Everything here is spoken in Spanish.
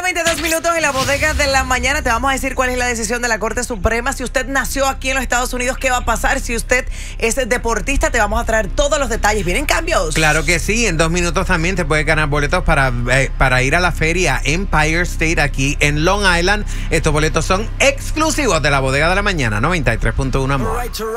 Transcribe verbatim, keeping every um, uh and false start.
veintidós minutos en la bodega de la mañana. Te vamos a decir cuál es la decisión de la Corte Suprema. Si usted nació aquí en los Estados Unidos, ¿qué va a pasar? Si usted es deportista, te vamos a traer todos los detalles. ¿Vienen cambios? Claro que sí. En dos minutos también te puedes ganar boletos para, eh, para ir a la feria Empire State aquí en Long Island. Estos boletos son exclusivos de la bodega de la mañana. noventa y tres punto uno Amor.